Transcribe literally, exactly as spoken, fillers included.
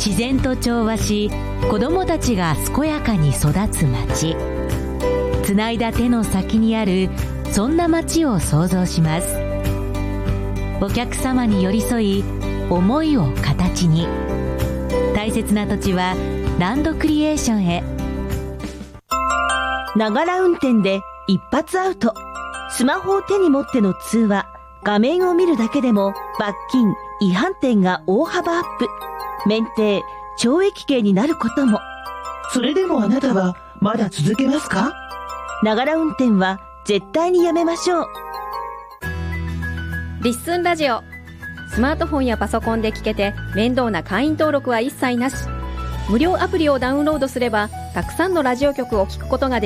自然と調和し、子どもたちが健やかに育つ街。つないだ手の先にある、そんな街を想像します。お客様に寄り添い、思いを形に。大切な土地はランドクリエーションへ。 ながら運転で一発アウト。スマホを手に持っての通話、画面を見るだけでも罰金、違反点が大幅アップ。免停、懲役刑になることも。 それでもあなたはまだ続けますか？ ながら運転は絶対にやめましょう。 リッスンラジオ。スマートフォンやパソコンで聞けて面倒な会員登録は一切なし。無料アプリをダウンロードすればたくさんのラジオ局を聞くことができます。